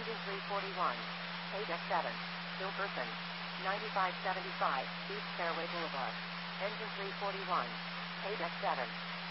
Engine 341. Deck 7. Still person. 9575 East Fairway Boulevard. Engine 341. Deck 7.